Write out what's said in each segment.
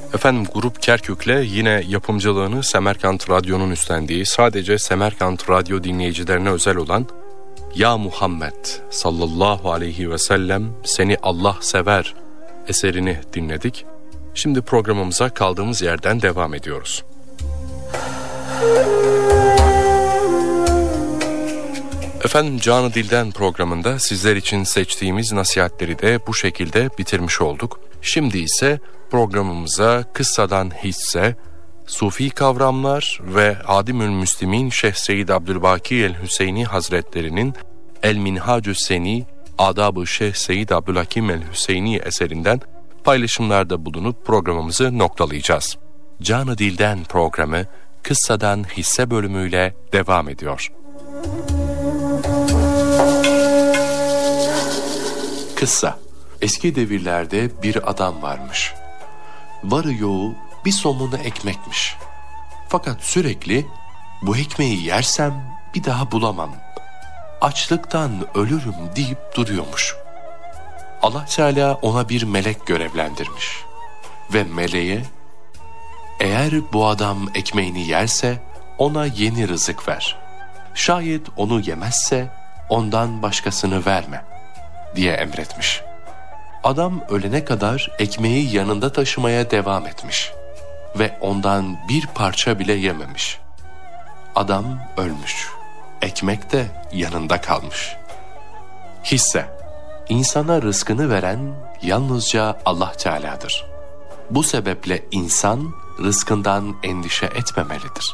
Efendim Grup Kerkük'le yine yapımcılığını Semerkant Radyo'nun üstlendiği, sadece Semerkant Radyo dinleyicilerine özel olan Ya Muhammed sallallahu aleyhi ve sellem seni Allah sever eserini dinledik. Şimdi programımıza kaldığımız yerden devam ediyoruz. Efendim Canı Dilden programında sizler için seçtiğimiz nasihatleri de bu şekilde bitirmiş olduk. Şimdi ise programımıza kıssadan hisse, sufi kavramlar ve Hadimül Müslimin Şeyh Seyyid Abdülbaki el-Hüseyni Hazretleri'nin El-Minhacü Seni, Adab-ı Şeyh Seyyid Abdülhakim el-Hüseyni eserinden paylaşımlarda bulunup programımızı noktalayacağız. Canı Dilden programı kıssadan hisse bölümüyle devam ediyor. Kıssa. Eski devirlerde bir adam varmış. Varı yoğu bir somunu ekmekmiş. Fakat sürekli bu ekmeği yersem bir daha bulamam, açlıktan ölürüm deyip duruyormuş. Allah Teala ona bir melek görevlendirmiş. Ve meleğe, eğer bu adam ekmeğini yerse ona yeni rızık ver. Şayet onu yemezse ondan başkasını verme diye emretmiş. Adam ölene kadar ekmeği yanında taşımaya devam etmiş ve ondan bir parça bile yememiş. Adam ölmüş, ekmek de yanında kalmış. Hisse, insana rızkını veren yalnızca Allah Teala'dır. Bu sebeple insan rızkından endişe etmemelidir.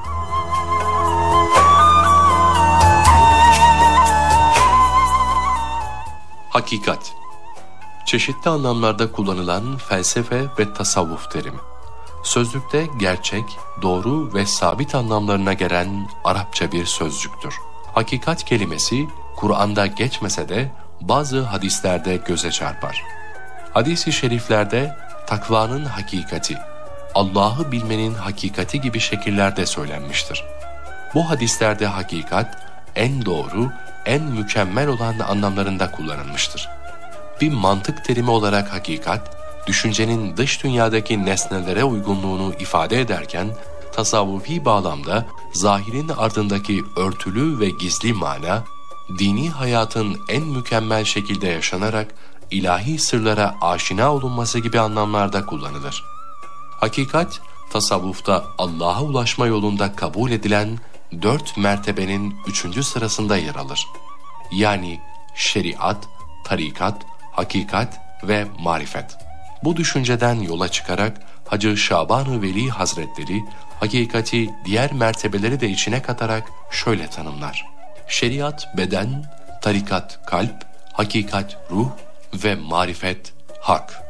Hakikat. Çeşitli anlamlarda kullanılan felsefe ve tasavvuf terimi. Sözlükte gerçek, doğru ve sabit anlamlarına gelen Arapça bir sözcüktür. Hakikat kelimesi Kur'an'da geçmese de bazı hadislerde göze çarpar. Hadis-i şeriflerde takvanın hakikati, Allah'ı bilmenin hakikati gibi şekillerde söylenmiştir. Bu hadislerde hakikat en doğru, en mükemmel olan anlamlarında kullanılmıştır. Bir mantık terimi olarak hakikat, düşüncenin dış dünyadaki nesnelere uygunluğunu ifade ederken, tasavvufi bağlamda zahirin ardındaki örtülü ve gizli mana, dini hayatın en mükemmel şekilde yaşanarak ilahi sırlara aşina olunması gibi anlamlarda kullanılır. Hakikat, tasavvufta Allah'a ulaşma yolunda kabul edilen 4 mertebenin 3. sırasında yer alır. Yani şeriat, tarikat, hakikat ve marifet. Bu düşünceden yola çıkarak Hacı Şaban-ı Veli Hazretleri hakikati diğer mertebeleri de içine katarak şöyle tanımlar. Şeriat beden, tarikat kalp, hakikat ruh ve marifet hak.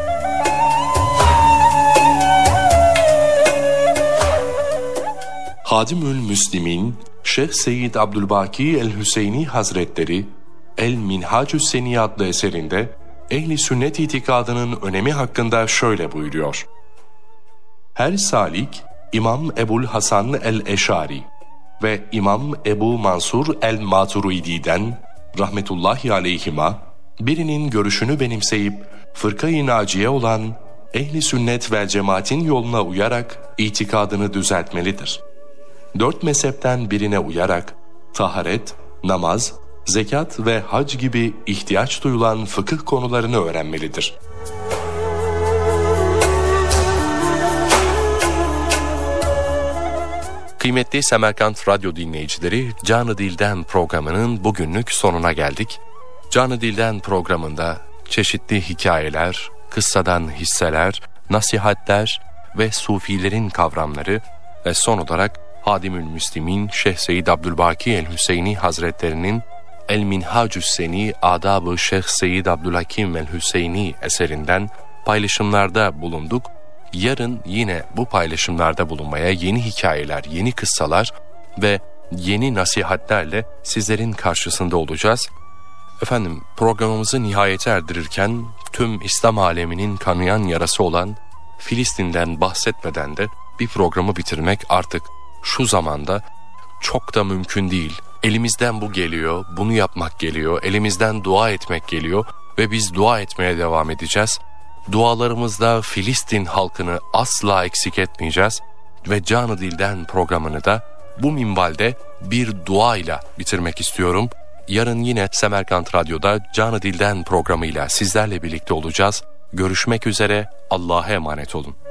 Hadimül Müslimin Şeyh Seyyid Abdülbaki el-Hüseyni Hazretleri El-Minhacü Seni adlı eserinde Ehl-i Sünnet itikadının önemi hakkında şöyle buyuruyor. Her salik İmam Ebul Hasan el-Eşari ve İmam Ebu Mansur el-Maturidi'den rahmetullahi aleyhima birinin görüşünü benimseyip fırka-i naciye olan Ehl-i Sünnet vel Cemaat'in yoluna uyarak itikadını düzeltmelidir. 4 mezhepten birine uyarak taharet, namaz, zekat ve hac gibi ihtiyaç duyulan fıkıh konularını öğrenmelidir. Kıymetli Semerkant Radyo dinleyicileri, Canı Dilden programının bugünlük sonuna geldik. Canı Dilden programında çeşitli hikayeler, kıssadan hisseler, nasihatler ve sufilerin kavramları ve son olarak Hadimül Müslimin Şeyh Seyyid Abdülbaki el-Hüseyni Hazretlerinin El-Minhacü Seni, Adab-ı Şeyh Seyyid Abdülhakim el-Hüseyni eserinden paylaşımlarda bulunduk. Yarın yine bu paylaşımlarda bulunmaya yeni hikayeler, yeni kıssalar ve yeni nasihatlerle sizlerin karşısında olacağız. Efendim programımızı nihayete erdirirken tüm İslam aleminin kanayan yarası olan Filistin'den bahsetmeden de bir programı bitirmek artık şu zamanda çok da mümkün değil. Elimizden bu geliyor, bunu yapmak geliyor, elimizden dua etmek geliyor ve biz dua etmeye devam edeceğiz. Dualarımızda Filistin halkını asla eksik etmeyeceğiz ve Canı Dilden programını da bu minvalde bir duayla bitirmek istiyorum. Yarın yine Semerkant Radyo'da Canı Dilden programıyla sizlerle birlikte olacağız. Görüşmek üzere, Allah'a emanet olun.